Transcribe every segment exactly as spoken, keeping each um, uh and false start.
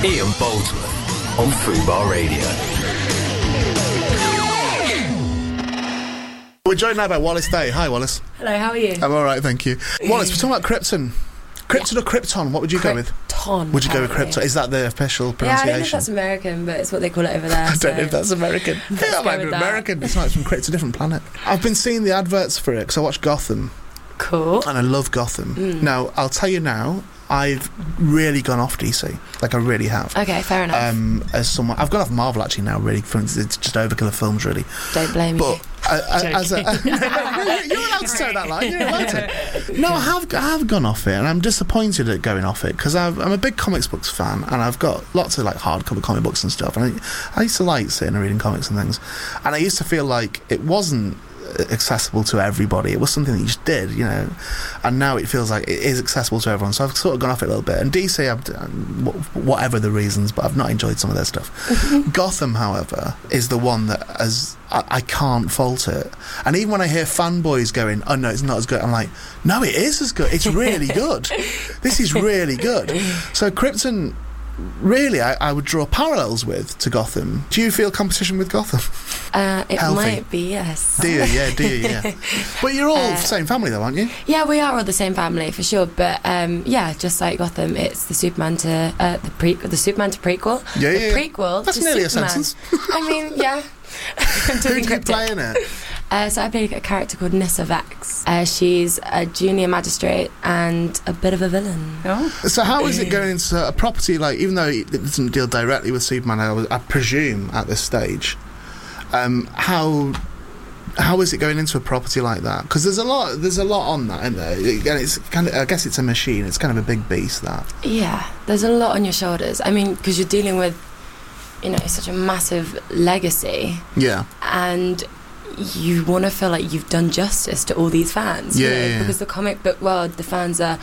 Ian Bolton on Fubar Radio. We're joined now by Wallace Day. Hi, Wallace. Hello, how are you? I'm all right, thank you. Wallace, we're talking about Krypton. Krypton yeah. or Krypton? What would you Krypton, go with? Krypton. Would you go with Krypton? Is that the official pronunciation? Yeah, I don't know if that's American, but it's what they call it over there. I don't so. know if that's American. I think that might be American. It's not, it's from Krypton, it's a different planet. I've been seeing the adverts for it because I watch Gotham. Cool. And I love Gotham. Mm. Now, I'll tell you now, I've really gone off D C. Like, I really have. Okay, fair enough. Um, as someone, I've gone off Marvel actually now, really. It's just overkill of films, really. Don't blame but, me. Uh, as a, uh, you're allowed to toe that line. You're allowed to. No, I have, I have gone off it, and I'm disappointed at going off it because I'm a big comics books fan, and I've got lots of like hardcover comic books and stuff. And I, I used to like sitting and reading comics and things, and I used to feel like it wasn't accessible to everybody. It was something that you just did, you know, and now it feels like it is accessible to everyone. So I've sort of gone off it a little bit. And D C, I've, whatever the reasons, but I've not enjoyed some of their stuff. Gotham, however, is the one that has I, I can't fault it. And even when I hear fanboys going, "Oh no, it's not as good," I'm like, "No, it is as good. It's really good. This is really good." So Krypton, really, I, I would draw parallels with to Gotham. Do you feel competition with Gotham? Uh, it Healthy. might be, yes. Do you? Yeah, do you? Yeah. But you're all Uh, the same family, though, aren't you? Yeah, we are all the same family for sure. But um, yeah, just like Gotham, it's the Superman to uh, the pre the Superman to prequel. Yeah, the yeah. prequel. That's to nearly Superman. a sentence. I mean, yeah. Who do you play in it? Uh, so I played a character called Nyssa Vex. Uh, she's a junior magistrate and a bit of a villain. Oh. So how is it going into a property like, even though it doesn't deal directly with Superman, I, was, I presume at this stage, um, how how is it going into a property like that? Because there's a lot, there's a lot on that, isn't there? And it's kind of, I guess it's a machine. It's kind of a big beast. That. Yeah, there's a lot on your shoulders. I mean, because you're dealing with, you know, such a massive legacy. Yeah. And you want to feel like you've done justice to all these fans. Yeah, you know, yeah, yeah. Because the comic book world, the fans are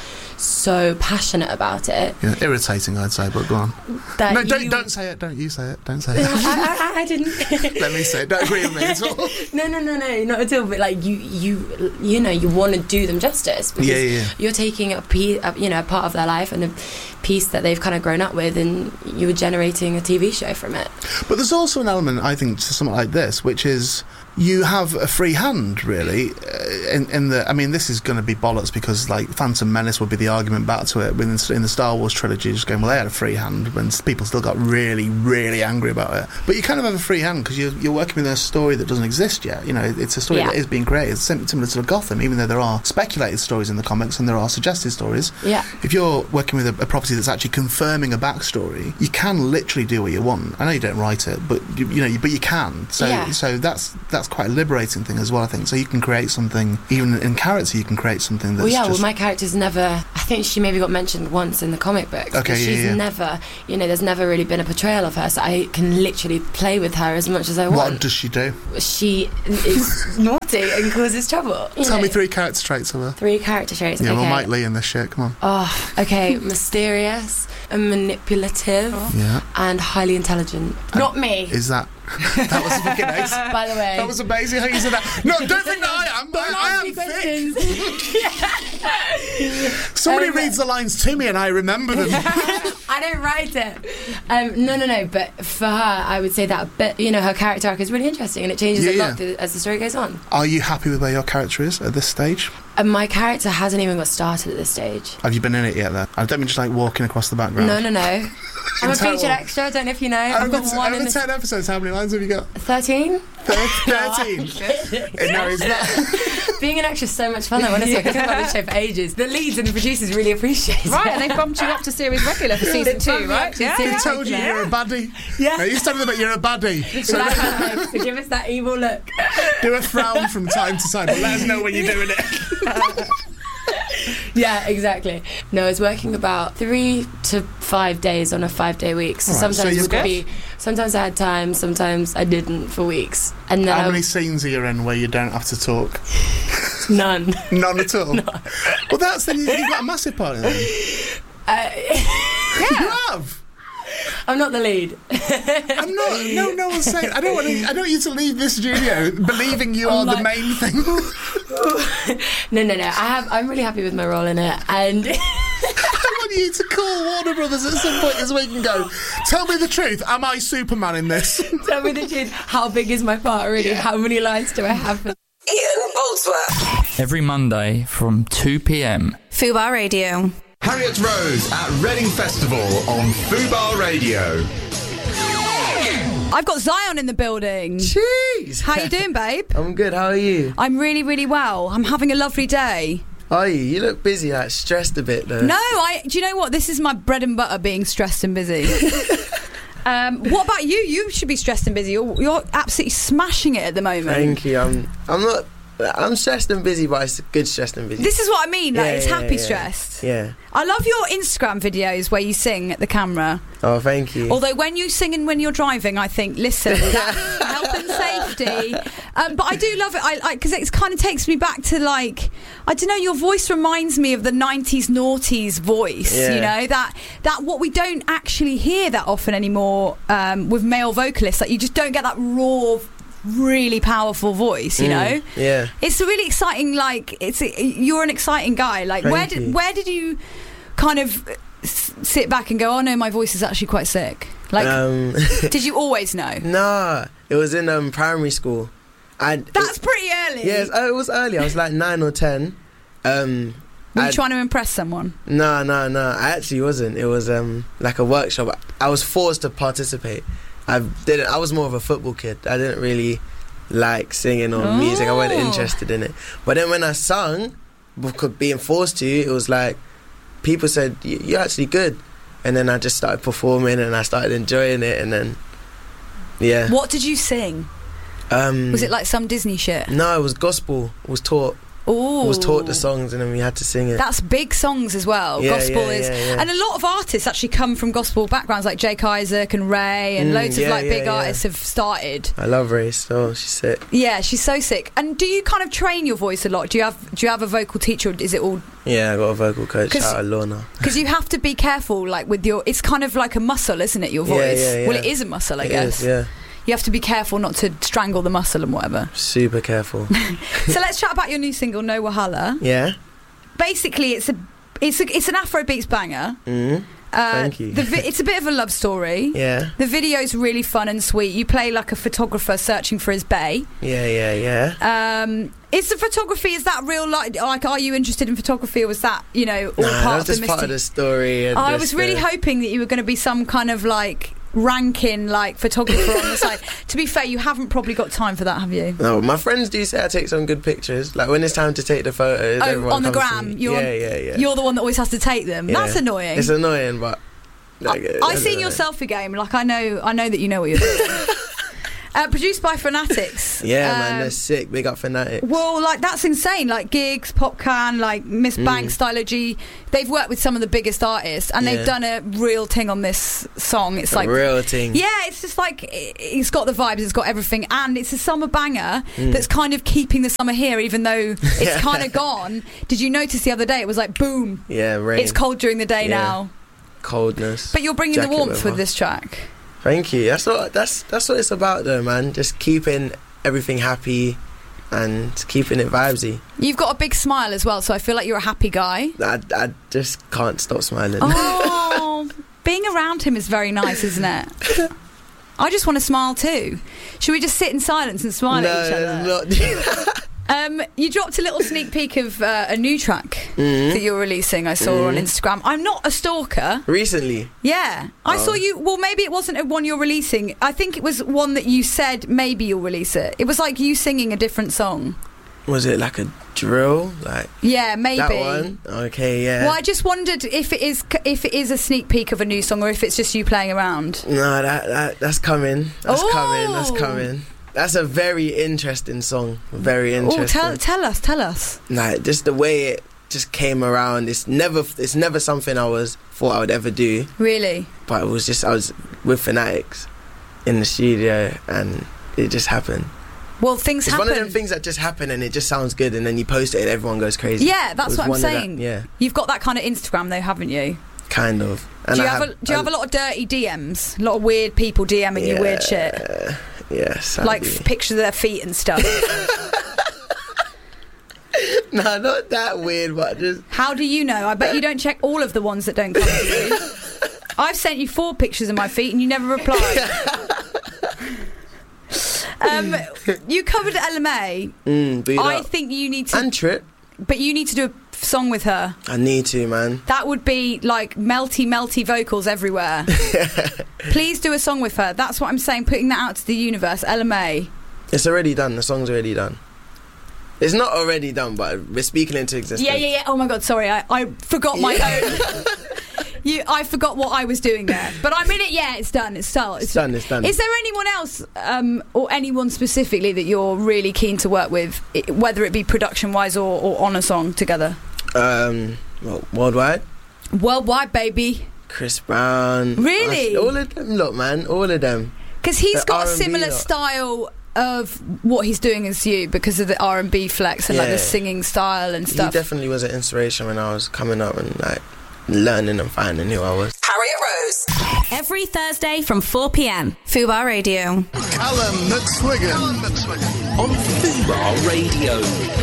so passionate about it. Yeah, irritating, I'd say, but go on. That No, don't you- don't say it. Don't you say it. Don't say it. I, I, I didn't. Let me say it. Don't agree with me at all. No, no, no, no, not at all. But like you, you, you know, you want to do them justice because Yeah, yeah, yeah. you're taking a piece, a, you know, a part of their life and a piece that they've kind of grown up with, and you were generating a T V show from it. But there's also an element, I think, to something like this, which is you have a free hand, really. Uh, in, in the, I mean, this is going to be bollocks because, like, Phantom Menace would be the argument back to it. Within in the Star Wars trilogy, just going, well, they had a free hand, when people still got really, really angry about it. But you kind of have a free hand because you're, you're working with a story that doesn't exist yet. You know, it's a story Yeah. that is being created. It's sim- similar to Gotham, even though there are speculated stories in the comics and there are suggested stories. Yeah. If you're working with a, a property that's actually confirming a backstory, you can literally do what you want. I know you don't write it, but you, you know, but you can. So, Yeah. so that's that's quite a liberating thing as well, I think. So you can create something, even in character, you can create something that's Well, yeah. just... Well, my character's never. I think she maybe got mentioned once in the comic books. Okay, but yeah, she's yeah. never. You know, there's never really been a portrayal of her, so I can literally play with her as much as I want. What does she do? She is naughty and causes trouble. you Tell know. me three character traits of her. Three character traits. Yeah, okay. well, Mike Lee in this shit, come on. Oh, okay. Mysterious and manipulative Yeah. and highly intelligent. Not me, Is that... that was fucking ace. by the way. That was amazing how you said that. No, don't think that I am. Don't I, I ask am me thick. questions. Somebody Um, reads the lines to me and I remember them. I don't write it. Um, no, no, no. But for her, I would say that. But you know, her character arc is really interesting, and it changes Yeah, a lot yeah. through, as the story goes on. Are you happy with where your character is at this stage? And my character hasn't even got started at this stage. Have you been in it yet, then? I don't mean just like walking across the background. No, no, no. I'm a total? featured extra. I don't know if you know. I've Over, got t- one over in the ten episodes, how many lines have you got? thirteen. thirteen. No, it's not. Being an extra is so much fun, though, honestly. I could talk about this show for ages. The leads and the producers really appreciate it. Right, and they bumped you up to series regular for season They bumped two, me up right? to Yeah. They season told you Yeah. you're a baddie. Yeah. No, you told them that you're a baddie. So Like, so give us that evil look. do a frown from time to time, but let us know when you're doing it. Yeah, exactly. No, I was working about three to five days on a five-day week. So All right, so sometimes you're it would good. be, sometimes I had time, sometimes I didn't for weeks, and then How I, many scenes are you in where you don't have to talk? none. None at all. Well, that's then you've got a massive part in it. Uh, You have. I'm not the lead. I'm not. No, no one's saying. I don't want. To, I don't want you to leave this studio believing you are I'm the like- main thing. No, no, no. I have. I'm really happy with my role in it, and I want you to call Warner Brothers at some point this week and go, tell me the truth, am I Superman in this? Tell me the truth. How big is my part, really? Yeah. How many lines do I have? Ian Boldsworth. Every Monday from two p.m. Fubar Radio. Harriet Rose at Reading Festival on Fubar Radio. I've got Zion in the building. Jeez. How you doing, babe? I'm good, how are you? I'm really, really well. I'm having a lovely day. Are you? You look busy, like stressed a bit though. No, I. Do you know what? This is my bread and butter, being stressed and busy. um, what about you? You should be stressed and busy. You're, you're absolutely smashing it at the moment. Thank you. I'm. I'm not. I'm stressed and busy, but it's good stressed and busy. This is what I mean. Like Yeah, it's yeah, happy yeah. stressed. Yeah. I love your Instagram videos where you sing at the camera. Oh, thank you. Although when you sing and when you're driving, I think, listen, that's health and safety. Um, but I do love it. I because it kind of takes me back to, like, I don't know. Your voice reminds me of the nineties noughties voice. Yeah. You know that that what we don't actually hear that often anymore um, with male vocalists. Like you just don't get that raw, really powerful voice. You Mm, know. Yeah. It's a really exciting. Like it's you're an exciting guy. Like Thank where did you. where did you kind of s- sit back and go, oh no, my voice is actually quite sick? Like, Um, did you always know? nah, it was in um, primary school. I. That's it, pretty early. Yes, oh, it was early. I was like nine or ten. Um, Were you I- trying to impress someone? No, no, no. I actually wasn't. It was um like a workshop. I was forced to participate. I didn't. I was more of a football kid. I didn't really like singing or Oh. music. I wasn't interested in it. But then when I sung, because being forced to, it was like people said, "Y- "You're actually good." And then I just started performing, and I started enjoying it. And then, yeah. What did you sing? Um, Was it like some Disney shit? No, it was gospel. It was taught. Oh, Was taught the songs, and then we had to sing it. That's big songs as well. Yeah, Gospel yeah, is, yeah, yeah. and a lot of artists actually come from gospel backgrounds, like Jake Isaac and Ray, and Mm, loads of yeah, like yeah, big yeah. artists have started. I love Ray, so she's sick. Yeah, she's so sick. And do you kind of train your voice a lot? Do you have do you have a vocal teacher? Or is it all? Yeah, I got a vocal coach. 'Cause- Shout out Lorna. Because you have to be careful, like with your. It's kind of like a muscle, isn't it? Your Yeah, voice. yeah, Well, yeah. it is a muscle, I It guess. is, yeah. You have to be careful not to strangle the muscle and whatever. Super careful. So let's chat about your new single, No Wahala. Yeah. Basically, it's a it's a, it's an Afrobeats banger. Mm. Uh, Thank you. The vi- it's a bit of a love story. Yeah. The video's really fun and sweet. You play like a photographer searching for his bae. Yeah, yeah, yeah. Um, is the photography, is that real? Like, like, are you interested in photography, or was that, you know, all Nah, part that was of the just mystery? part of the story. And I just, was really uh, hoping that you were going to be some kind of like ranking like photographer on the side. To be fair, you haven't probably got time for that, have you? No, my friends do say I take some good pictures. Like when it's time to take the photos, Oh, everyone on the comes to gram. me. You're yeah, on- yeah, yeah. You're the one that always has to take them. Yeah. That's annoying. It's annoying, but like, I, I it's seen your annoying. selfie game. Like I know, I know that you know what you're doing. uh, produced by Fanatics. Yeah, Um, man, they're sick. Big up Fanatic. Well, like that's insane. Like Gigs, Popcan, like Miss Mm. Banks, Stylo G. They've worked with some of the biggest artists, and Yeah. they've done a real thing on this song. It's A like real thing. yeah, it's just like it- it's got the vibes, it's got everything, and it's a summer banger Mm. that's kind of keeping the summer here, even though it's Yeah. kind of gone. Did you notice the other day? It was like boom. Yeah, rain. It's cold during the day Yeah. now, Coldness. but you're bringing Jacket the warmth weather. with this track. Thank you. That's what that's that's what it's about, though, man. Just keeping everything happy and keeping it vibesy. You've got a big smile as well, so I feel like you're a happy guy. I, I just can't stop smiling. Oh, being around him is very nice, isn't it? I just want to smile too. Should we just sit in silence and smile no, at each other? not do that. Um, you dropped a little sneak peek of uh, a new track Mhm. that you're releasing. I saw on Mhm. Instagram. I'm not a stalker. Recently. Yeah, I Oh. saw you. Well, maybe it wasn't a one you're releasing. I think it was one that you said maybe you'll release it. It was like you singing a different song. Was it like a drill? Like Yeah, maybe. that one? Okay, yeah. Well, I just wondered if it is if it is a sneak peek of a new song, or if it's just you playing around. No, that, that that's coming. That's Oh. coming. That's coming. That's a very interesting song. Very Oh, interesting. tell tell us, tell us. Like just the way it just came around. It's never it's never something I was thought I would ever do. Really? But it was just I was with Fanatics in the studio and it just happened. Well, things It's happen. one of them things that just happen and it just sounds good and then you post it and everyone goes crazy. Yeah, It that's was what I'm one of that- saying. yeah, You've got that kind of Instagram, though, haven't you? kind of. And do you I have, a, do you have a lot of dirty D Ms? A lot of weird people DMing you weird shit? Yeah, sadly. Like f- pictures of their feet and stuff. No, not that weird, but just... How do you know? I bet you don't check all of the ones that don't come to you. I've sent you four pictures of my feet and you never replied. um, you covered L M A. Mm, beat I up. think you need to... And Trip. But you need to do a song with her. I need to, man. That would be like melty, melty vocals everywhere. Please do a song with her. That's what I'm saying, putting that out to the universe. L M A. It's already done. The song's already done. It's not already done, but we're speaking into existence. Yeah, yeah, yeah. Oh my God, sorry. I, I forgot my own... You, I forgot what I was doing there, but I'm in it. Yeah, it's done. It's done. It's, It's done, it's done. Is there anyone else, um, or anyone specifically that you're really keen to work with, i- whether it be production-wise or, or on a song together? Um, well, worldwide. Worldwide, baby. Chris Brown. Really? All of them. Look, man, all of them. Because he's The got a R and B similar lot. style of what he's doing as you, because of the R and B flex and like Yeah. the singing style and He stuff. definitely was an inspiration when I was coming up and like learning and finding who I was. Harriet Rose. Every Thursday from four p.m. Fubar Radio. Callum McSwiggan On Fubar Radio.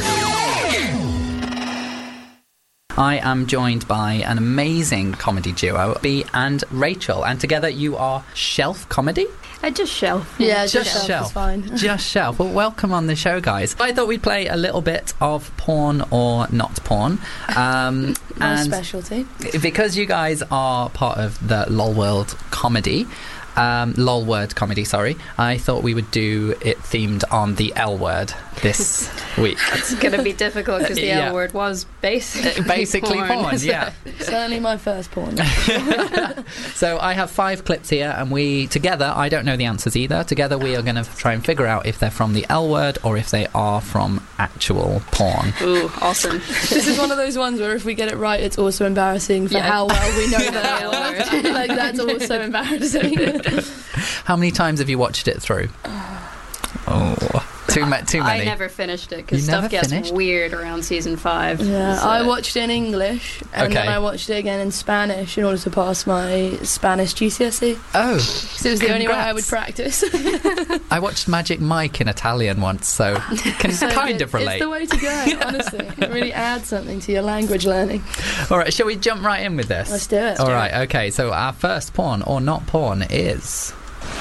I am joined by an amazing comedy duo, B and Rachel, and together you are Shelf Comedy? I just shelf. Yeah, Just just, shelf, shelf. is fine. Just Shelf. Well, welcome on the show, guys. I thought we'd play a little bit of porn or not porn. Um, My and specialty. because you guys are part of the LOL World comedy, um, LOL Word comedy, sorry, I thought we would do it themed on the L word this week. It's going to be difficult because the Yeah. L word was basically Basically porn, so- yeah. Certainly my first porn. So I have five clips here, and we together, I don't know the answers either, together we are going to try and figure out if they're from the L word or if they are from actual porn. Ooh, awesome. This is one of those ones where if we get it right, it's also embarrassing for Yeah. how well we know The the L L word. Like, that's also embarrassing. How many times have you watched it through? Oh, too, ma- too many. I never finished it because You never stuff gets finished? weird around season five. Yeah, So- I watched it in English, and then Okay. I watched it again in Spanish in order to pass my Spanish G C S E. Oh, Because it was the only way I would Congrats. practice. I watched Magic Mike in Italian once, so can So kind good. of relate. It's the way to go, honestly. It really adds something to your language learning. All right, shall we jump right in with this? Let's do it. All right, okay. So our first porn or not porn is.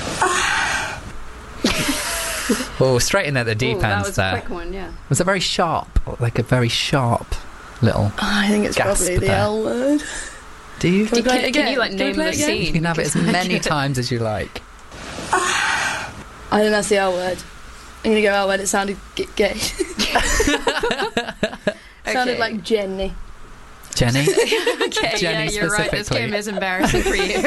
Oh, straight in at the deep Ooh, that end was there. a quick one, yeah. Was it very sharp? Like a very sharp little. I think it's Gasp probably the there. L word. Do you? Can we play it Can, again? can you like Can we name play the it again? You scene? can have it as many times as you like. I think that's the L word. I'm gonna go L word. It sounded g- gay. Sounded Okay. like Jenny. Jenny? Okay, Jenny yeah, you're right. This specifically. game is embarrassing for you.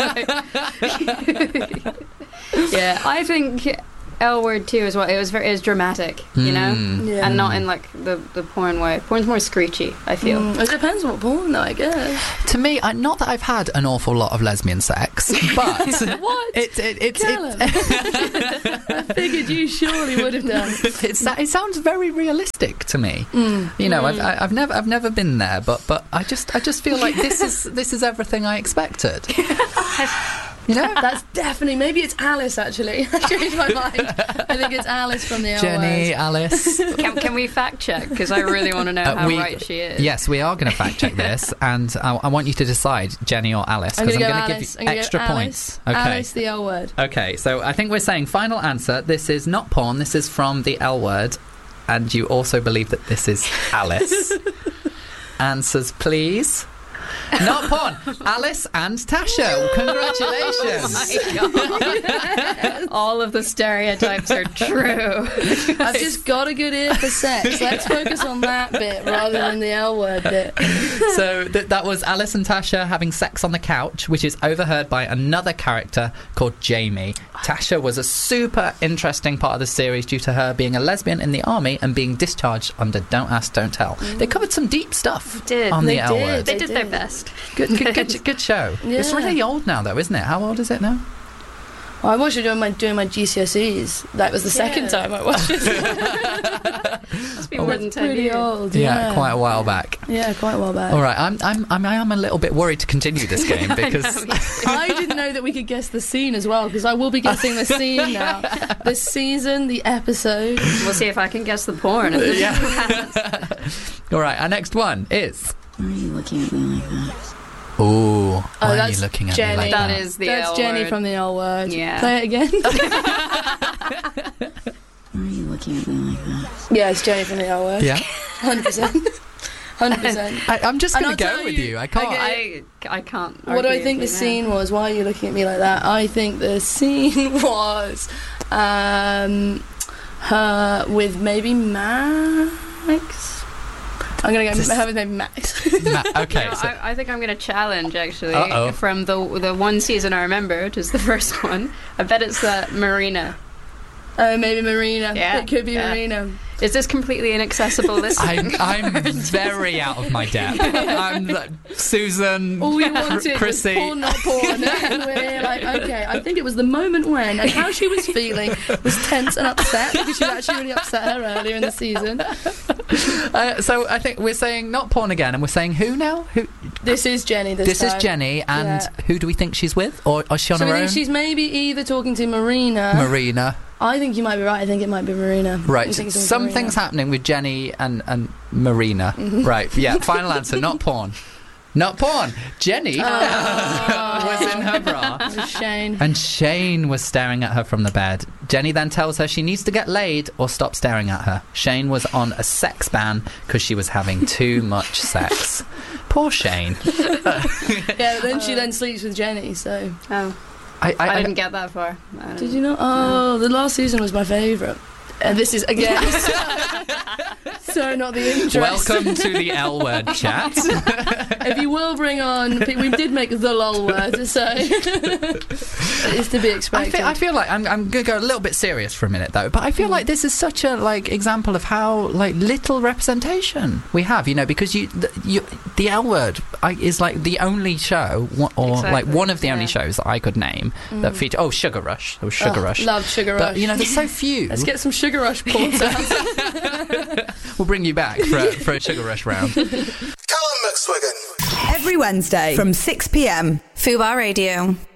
Yeah, I think L word too is what it was. Very, it was dramatic, you know, Mm. Yeah. and not in like the the porn way. Porn's more screechy, I feel. Mm, it depends what porn, though, I guess. To me, I, not that I've had an awful lot of lesbian sex, but What? it, it, it's Callum. it, I figured you surely would have done. it's, it sounds very realistic to me. Mm. You know, I've, I- I've never I've never been there, but but I just I just feel like this is this is everything I expected. You know, That's definitely, maybe it's Alice, actually. I changed my mind. I think it's Alice from the L Jenny, word. Alice. Can, can we fact check? Because I really want to know Uh, how we- right she is. Yes, we are going to fact check this, and I, I want you to decide, Jenny or Alice, I'm because going I'm to go going to Alice. give I'm you gonna extra go Alice. points. Okay. Alice, the L word. Okay, so I think we're saying final answer. This is not porn. This is from the L word, and you also believe that this is Alice. Answers, please. Not porn. Alice and Tasha. Congratulations. Oh my God. All of the stereotypes are true. I've just got a good ear for sex. Let's focus on that bit rather than the L word bit. So th- that was Alice and Tasha having sex on the couch, which is overheard by another character called Jamie. Tasha was a super interesting part of the series due to her being a lesbian in the army and being discharged under Don't Ask, Don't Tell. They covered some deep stuff Did. on They the L did. word. They They did their did. best. Good, good, good, good show. It's Yeah. really old now, though, isn't it? How old is it now? Well, I watched it doing my doing my G C S Es. That was the second Yeah. time I watched it. Must be more than ten Pretty years. old. Yeah, Yeah, quite a while back. Yeah, quite a while back. All right, I'm, I'm, I'm, I am a little bit worried to continue this game because I didn't know that we could guess the scene as well, because I will be guessing the scene now. The season, the episode. We'll see if I can guess the porn. yeah. All right, our next one is. Why are you looking at me like that? Ooh, Oh, why are you that's looking at Jenny. me like That that? is the That's L Jenny word. from the L Word. Yeah. Play it again. Why are you looking at me like that? Yeah, it's Jenny from the L Word. Yeah, one hundred percent. one hundred percent. I, I'm just And going to I'll go tell with you- you. I can't. okay. I, I can't. What do I argue think the with you now. scene was? Why are you looking at me like that? I think the scene was um, her with maybe Max. I'm gonna go This- have it maybe Max. Ma- okay, No, so, I, I think I'm going to challenge actually Uh-oh. from the the one season I remember, which is the first one. I bet it's uh, Marina. Oh, maybe Marina. Yeah, It could be yeah. Marina. Is this completely inaccessible? This I'm, I'm very out of my depth. I'm the, Susan, All we wanted was Chrissy. porn, not porn. And we're like, okay, I think it was the moment when and how she was feeling was tense and upset because she actually really upset her earlier in the season. Uh, so I think we're saying not porn again, and we're saying who now? Who? This is Jenny this, This is time. Jenny, and Yeah. who do we think she's with, or is she on So we her think own? she's maybe either talking to Marina. Marina. I think you might be right. I think it might be Marina. Right, You think it's something's Marina? happening with Jenny and, and Marina. Right, yeah, final answer, not porn. Not porn. Jenny was in her bra. It was Shane. And Shane was staring at her from the bed. Jenny then tells her she needs to get laid or stop staring at her. Shane was on a sex ban because she was having too much sex. Poor Shane. Yeah, but then she then sleeps with Jenny. So Oh, I, I, I, I didn't get that far. I don't did know. you know? Oh, the last season was my favourite. And this is again so not the interest. Welcome to the L Word chat. If you will bring on, we did make the lol word, so it's to be I expected. feel, I feel like I'm, I'm going to go a little bit serious for a minute though, but I feel like this is such a like example of how like little representation we have, you know, because you the, you, the L Word I, is like the only show one- or Exactly, like one of the only yeah. shows that I could name that feature. Oh, Sugar Rush. There was Sugar Oh, Rush. Loved Sugar Rush. But you know, there's so few. Let's get some Sugar Rush porn sounds. We'll bring you back for a, for a Sugar Rush round. Callum McSwiggan. Every Wednesday from six p m. Fubar Radio.